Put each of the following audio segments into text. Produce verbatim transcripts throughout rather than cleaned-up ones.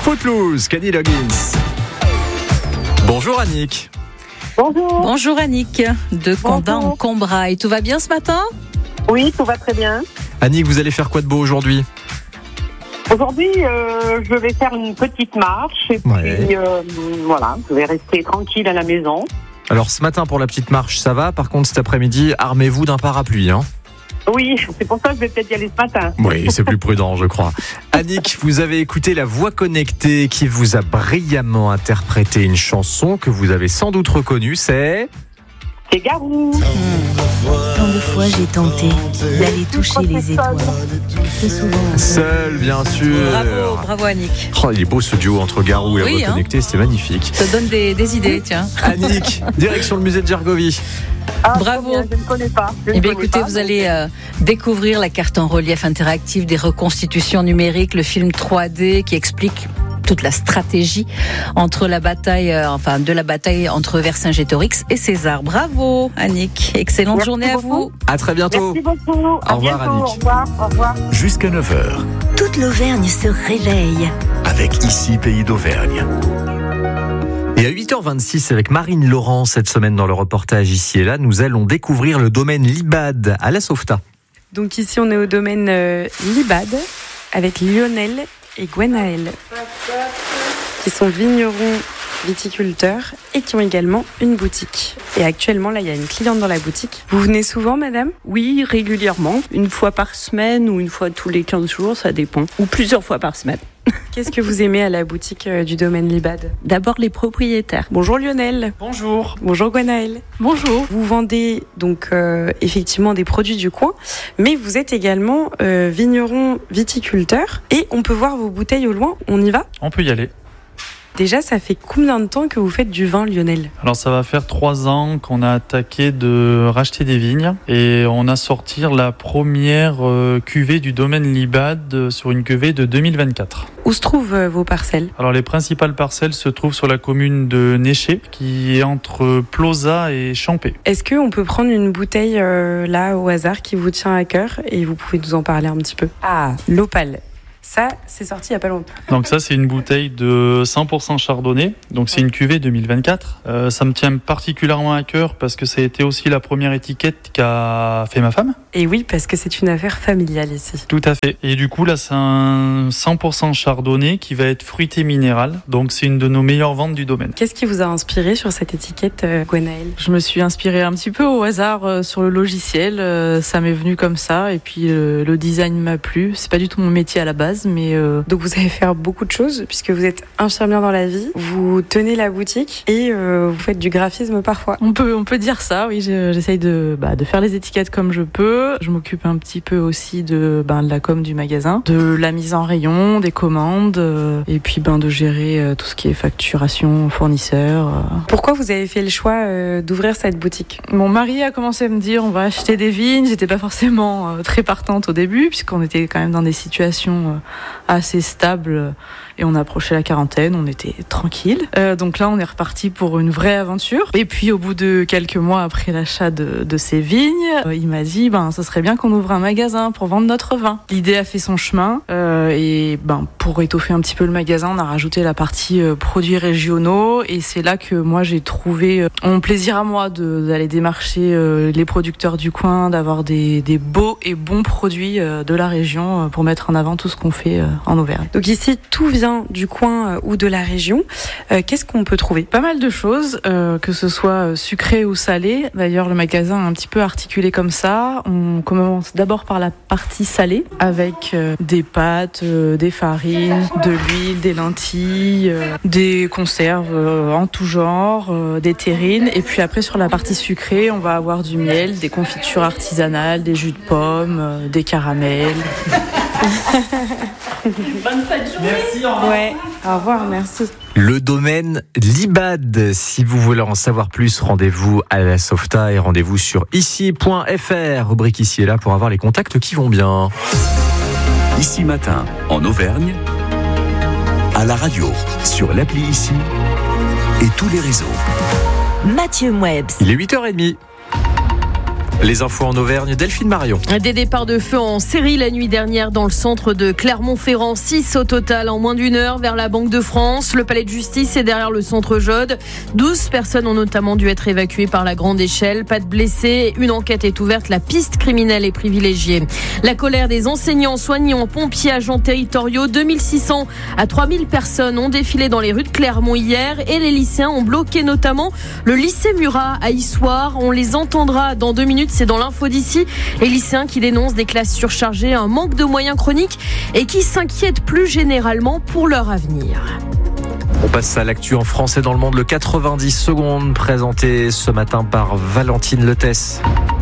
Footloose, Kenny Loggins. Bonjour Annick. Bonjour. Bonjour Annick, de Condin en Combraille. Tout va bien ce matin ? Oui, tout va très bien. Annick, vous allez faire quoi de beau aujourd'hui ? Aujourd'hui, euh, je vais faire une petite marche et Ouais. puis euh, voilà, je vais rester tranquille à la maison. Alors ce matin pour la petite marche, ça va. Par contre cet après-midi, armez-vous d'un parapluie. Hein. Oui, c'est pour ça que je vais peut-être y aller ce matin. Oui, c'est plus prudent, je crois. Annick, vous avez écouté La Voix Connectée qui vous a brillamment interprété une chanson que vous avez sans doute reconnue, c'est... C'est Garou. Tant de fois j'ai tenté d'aller toucher les étoiles. C'est souvent Seul, bien sûr. Bravo, bravo Annick. Oh, il est beau ce duo entre Garou et Oui, La Voix hein. Connectée, c'était magnifique. Ça donne des, des idées, tiens. Annick, direction le musée de Gergovie. Ah, Bravo. très bien, je ne connais pas. Je ne Eh bien, connais écoutez, pas, vous donc, allez euh, découvrir la carte en relief interactive des reconstitutions numériques, le film trois D qui explique toute la stratégie entre la bataille, euh, enfin de la bataille entre Vercingétorix et César. Bravo, Annick. Excellente Merci journée à beaucoup. vous. À très bientôt. Merci beaucoup. Au revoir, bientôt. Annick. Au revoir. Au revoir. Jusqu'à neuf heures, toute l'Auvergne se réveille. avec Ici Pays d'Auvergne. Et à huit heures vingt-six, avec Marine Laurent, cette semaine dans le reportage Ici et Là, nous allons découvrir le domaine Libad à la Sauvetat. Donc ici, on est au domaine euh, Libad avec Lionel et Gwenaël, qui sont vignerons viticulteurs et qui ont également une boutique. Et actuellement, là, il y a une cliente dans la boutique. Vous venez souvent, madame ? Oui, régulièrement. Une fois par semaine ou une fois tous les quinze jours, ça dépend. Ou plusieurs fois par semaine. Qu'est-ce que vous aimez à la boutique euh, du domaine Libad ? D'abord les propriétaires. Bonjour Lionel. Bonjour. Bonjour Gwenaël. Bonjour. Vous vendez donc euh, effectivement des produits du coin, mais vous êtes également euh, vigneron viticulteur et on peut voir vos bouteilles au loin. On y va ? On peut y aller. Déjà, ça fait combien de temps que vous faites du vin, Lionel ? Alors ça va faire trois ans qu'on a attaqué de racheter des vignes et on a sorti la première euh, cuvée du domaine Libad euh, sur une cuvée de deux mille vingt-quatre. Où se trouvent euh, vos parcelles ? Alors les principales parcelles se trouvent sur la commune de Néché qui est entre Ploza et Champé. Est-ce qu'on peut prendre une bouteille euh, là au hasard qui vous tient à cœur et vous pouvez nous en parler un petit peu ? Ah, l'Opale. Ça, c'est sorti il n'y a pas longtemps. Donc ça c'est une bouteille de cent pour cent chardonnay, donc c'est une cuvée deux mille vingt-quatre. Euh, ça me tient particulièrement à cœur parce que ça a été aussi la première étiquette qu'a fait ma femme. Et oui, parce que c'est une affaire familiale ici. Tout à fait. Et du coup, là, c'est un cent pour cent chardonnay qui va être fruité minéral. Donc, c'est une de nos meilleures ventes du domaine. Qu'est-ce qui vous a inspiré sur cette étiquette, euh, Gwenaël ? Je me suis inspirée un petit peu au hasard euh, sur le logiciel. Euh, ça m'est venu comme ça. Et puis, euh, le design m'a plu. C'est pas du tout mon métier à la base, mais... Euh... Donc, vous avez fait beaucoup de choses, puisque vous êtes infirmière dans la vie, vous tenez la boutique et euh, vous faites du graphisme parfois. On peut, on peut dire ça, oui. J'essaye de, bah, de faire les étiquettes comme je peux. Je m'occupe un petit peu aussi de, ben, de la com du magasin, de la mise en rayon, des commandes, euh, et puis ben, de gérer euh, tout ce qui est facturation, fournisseurs. Euh. Pourquoi vous avez fait le choix euh, d'ouvrir cette boutique ? Mon mari a commencé à me dire on va acheter des vignes. J'étais pas forcément euh, très partante au début, puisqu'on était quand même dans des situations euh, assez stables. Et on a approché la quarantaine, on était tranquille. Euh, donc là, on est reparti pour une vraie aventure. Et puis, au bout de quelques mois après l'achat de, de ces vignes, euh, il m'a dit, ben, ce serait bien qu'on ouvre un magasin pour vendre notre vin. L'idée a fait son chemin. Euh, et ben, pour étoffer un petit peu le magasin, on a rajouté la partie euh, produits régionaux. Et c'est là que moi, j'ai trouvé euh, mon plaisir à moi de, d'aller démarcher euh, les producteurs du coin, d'avoir des, des beaux et bons produits euh, de la région euh, pour mettre en avant tout ce qu'on fait euh, en Auvergne. Donc ici, tout vient du coin euh, ou de la région. Euh, qu'est-ce qu'on peut trouver ? Pas mal de choses, euh, que ce soit sucré ou salé. D'ailleurs, le magasin est un petit peu articulé comme ça. On commence d'abord par la partie salée, avec euh, des pâtes, euh, des farines, de l'huile, des lentilles, euh, des conserves euh, en tout genre, euh, des terrines. Et puis après, sur la partie sucrée, on va avoir du miel, des confitures artisanales, des jus de pommes, euh, des caramels. Bonne fête de journée. Merci, au revoir. Ouais, au revoir, merci. Le domaine Libad. Si vous voulez en savoir plus, rendez-vous à la Sauvetat et rendez-vous sur ici point f r. Rubrique Ici et Là pour avoir les contacts qui vont bien. Ici Matin, en Auvergne, à la radio, sur l'appli Ici et tous les réseaux. Mathieu Mouebs. Il est huit heures trente. Les infos en Auvergne, Delphine Marion. Des départs de feu en série la nuit dernière dans le centre de Clermont-Ferrand. six au total en moins d'une heure vers la Banque de France. Le palais de justice est derrière le centre Jaude. douze personnes ont notamment dû être évacuées par la grande échelle. Pas de blessés. Une enquête est ouverte. La piste criminelle est privilégiée. La colère des enseignants, soignants, pompiers, agents territoriaux. deux mille six cents à trois mille personnes ont défilé dans les rues de Clermont hier. Et les lycéens ont bloqué notamment le lycée Murat à Issoire. On les entendra dans deux minutes. C'est dans l'info d'ici. Les lycéens qui dénoncent des classes surchargées, un manque de moyens chroniques et qui s'inquiètent plus généralement pour leur avenir. On passe à l'actu en français dans le monde. Le quatre-vingt-dix secondes présenté ce matin par Valentine Letès.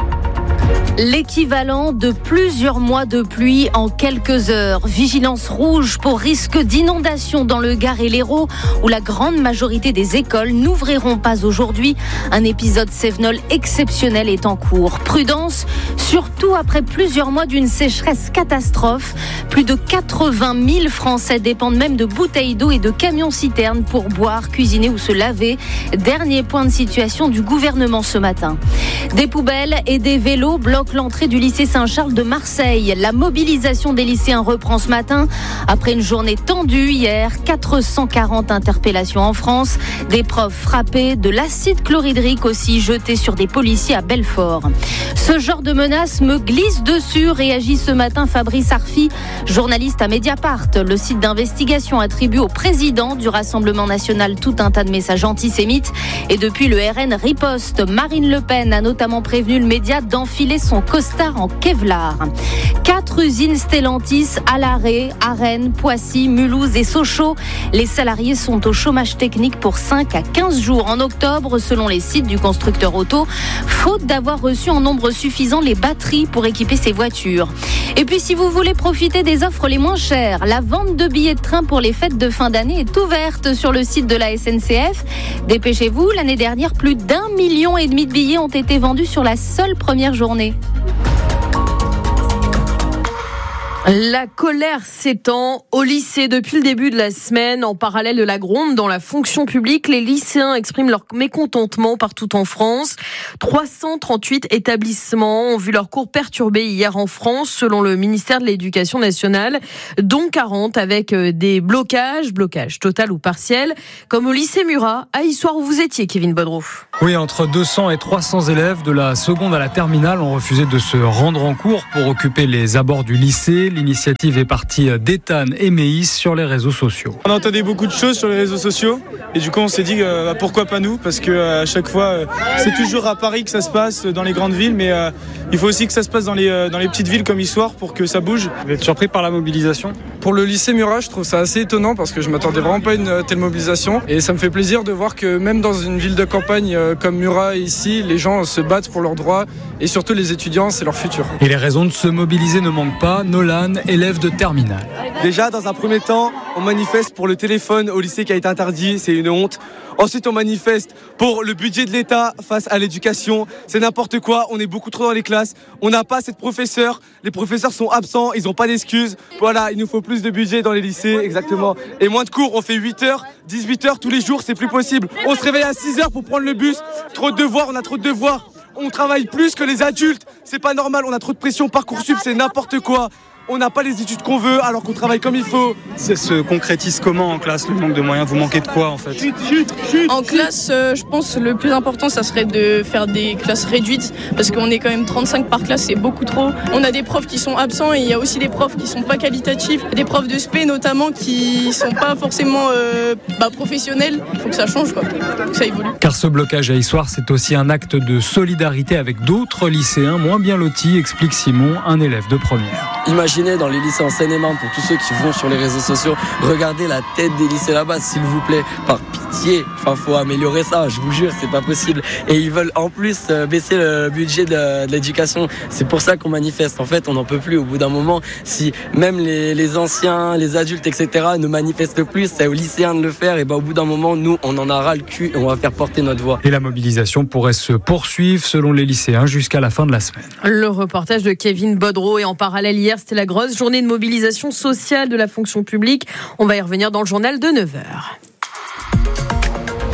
L'équivalent de plusieurs mois de pluie en quelques heures. Vigilance rouge pour risque d'inondation dans le Gard et l'Hérault, où la grande majorité des écoles n'ouvriront pas aujourd'hui. Un épisode cévenol exceptionnel est en cours. Prudence, surtout après plusieurs mois d'une sécheresse catastrophe. Plus de quatre-vingt mille Français dépendent même de bouteilles d'eau et de camions-citernes pour boire, cuisiner ou se laver. Dernier point de situation du gouvernement ce matin. Des poubelles et des vélos bloquent l'entrée du lycée Saint-Charles de Marseille. La mobilisation des lycéens reprend ce matin. Après une journée tendue hier, quatre cent quarante interpellations en France. Des profs frappés, de l'acide chlorhydrique aussi jeté sur des policiers à Belfort. Ce genre de menace me glisse dessus, réagit ce matin Fabrice Arfi, journaliste à Mediapart. Le site d'investigation attribue au président du Rassemblement national tout un tas de messages antisémites. Et depuis, le R N riposte. Marine Le Pen a notamment prévenu le média d'enfiler son costard en Kevlar. Quatre usines Stellantis à l'arrêt, à Rennes, Poissy, Mulhouse et Sochaux. Les salariés sont au chômage technique pour cinq à quinze jours en octobre, selon les sites du constructeur auto, faute d'avoir reçu en nombre suffisant les batteries pour équiper ses voitures. Et puis, si vous voulez profiter des offres les moins chères, la vente de billets de train pour les fêtes de fin d'année est ouverte sur le site de la S N C F. Dépêchez-vous, l'année dernière, plus d'un million et demi de billets ont été vendus sur la seule première journée. La colère s'étend au lycée depuis le début de la semaine. En parallèle de la gronde dans la fonction publique, les lycéens expriment leur mécontentement partout en France. trois cent trente-huit établissements ont vu leurs cours perturbés hier en France, selon le ministère de l'Éducation nationale, dont quarante avec des blocages, blocages total ou partiel, comme au lycée Murat, à Issoire où vous étiez, Kevin Bodroff. Oui, entre deux cents et trois cents élèves de la seconde à la terminale ont refusé de se rendre en cours pour occuper les abords du lycée. L'initiative est partie d'Ethan et Meis sur les réseaux sociaux. On entendait beaucoup de choses sur les réseaux sociaux et du coup on s'est dit euh, pourquoi pas nous, parce que euh, à chaque fois euh, c'est toujours à Paris que ça se passe, dans les grandes villes, mais euh, il faut aussi que ça se passe dans les, euh, dans les petites villes comme Issoire pour que ça bouge. Vous êtes surpris par la mobilisation ? Pour le lycée Murat, je trouve ça assez étonnant parce que je m'attendais vraiment pas à une telle mobilisation et ça me fait plaisir de voir que même dans une ville de campagne euh, comme Murat ici, les gens se battent pour leurs droits et surtout les étudiants, c'est leur futur. Et les raisons de se mobiliser ne manquent pas. Nolan, élève de terminale. Déjà, dans un premier temps, on manifeste pour le téléphone au lycée qui a été interdit, c'est une honte. Ensuite, on manifeste pour le budget de l'État face à l'éducation. C'est n'importe quoi, on est beaucoup trop dans les classes. On n'a pas assez de professeurs, les professeurs sont absents, ils n'ont pas d'excuses. Voilà, il nous faut plus de budget dans les lycées, exactement. Et moins de cours, on fait huit heures, dix-huit heures tous les jours, c'est plus possible. On se réveille à six heures pour prendre le bus, trop de devoirs, on a trop de devoirs. On travaille plus que les adultes, c'est pas normal, on a trop de pression, Parcoursup, c'est n'importe quoi. On n'a pas les études qu'on veut alors qu'on travaille comme il faut. Ça se concrétise comment en classe, le manque de moyens ? Vous manquez de quoi en fait ? chut, chut, chut. En classe, euh, je pense le plus important, ça serait de faire des classes réduites parce qu'on est quand même trente-cinq par classe, c'est beaucoup trop. On a des profs qui sont absents et il y a aussi des profs qui sont pas qualitatifs. Des profs de spé notamment qui sont pas forcément euh, bah, professionnels. Il faut que ça change, quoi. Faut que ça évolue. Car ce blocage à Issoire, c'est aussi un acte de solidarité avec d'autres lycéens moins bien lotis, explique Simon, un élève de première. Imaginez dans les lycées en Seine-et-Marne, pour tous ceux qui vont sur les réseaux sociaux, regardez la tête des lycées là-bas, s'il vous plaît, par pitié. Enfin, faut améliorer ça, je vous jure, c'est pas possible. Et ils veulent en plus baisser le budget de, de l'éducation. C'est pour ça qu'on manifeste. En fait, on n'en peut plus au bout d'un moment. Si même les, les anciens, les adultes, et cetera ne manifestent plus, c'est aux lycéens de le faire. Et ben, au bout d'un moment, nous, on en a ras le cul et on va faire porter notre voix. Et la mobilisation pourrait se poursuivre, selon les lycéens, jusqu'à la fin de la semaine. Le reportage de Kevin Bodroff. Et en parallèle, hier, c'était la grosse journée de mobilisation sociale de la fonction publique. On va y revenir dans le journal de neuf heures.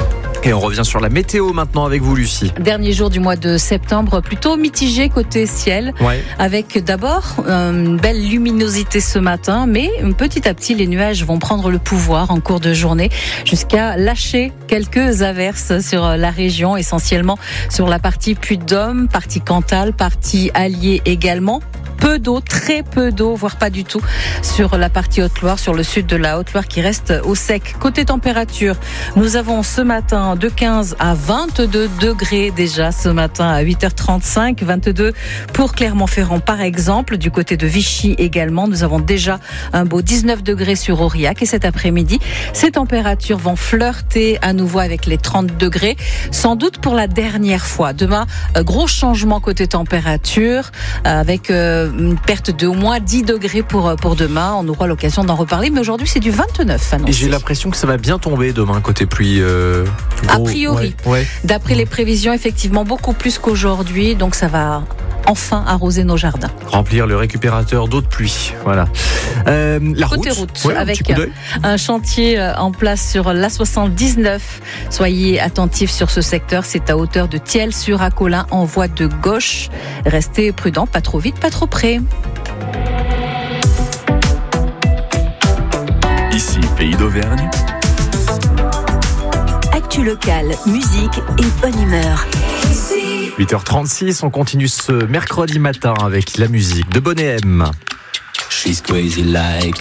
Et on revient sur la météo maintenant avec vous, Lucie. Dernier jour du mois de septembre, plutôt mitigé côté ciel, ouais. avec d'abord une belle luminosité ce matin, mais petit à petit les nuages vont prendre le pouvoir en cours de journée jusqu'à lâcher quelques averses sur la région, essentiellement sur la partie Puy-de-Dôme, partie Cantal, partie Allier également. Peu d'eau, très peu d'eau, voire pas du tout sur la partie Haute-Loire, sur le sud de la Haute-Loire qui reste au sec. Côté température, nous avons ce matin de quinze à vingt-deux degrés déjà ce matin à huit heures trente-cinq, vingt-deux pour Clermont-Ferrand par exemple. Du côté de Vichy également, nous avons déjà un beau dix-neuf degrés sur Aurillac et cet après-midi, ces températures vont flirter à nouveau avec les trente degrés, sans doute pour la dernière fois. Demain, gros changement côté température avec euh, une perte de au moins dix degrés pour, pour demain. On aura l'occasion d'en reparler, mais aujourd'hui c'est du vingt-neuf annoncé. Et j'ai l'impression que ça va bien tomber demain côté pluie. Euh, a priori, ouais, ouais. D'après les prévisions, effectivement beaucoup plus qu'aujourd'hui, donc ça va enfin arroser nos jardins. Remplir le récupérateur d'eau de pluie. Voilà. Euh, la Côté route, route, ouais, avec un, un chantier en place sur l'A soixante-dix-neuf. Soyez attentifs sur ce secteur. C'est à hauteur de Thiel sur Acolin en voie de gauche. Restez prudents, pas trop vite, pas trop près. Ici, Pays d'Auvergne. Actu locale, musique et bonne humeur. huit heures trente-six, on continue ce mercredi matin avec la musique de Bonnet M. She's crazy like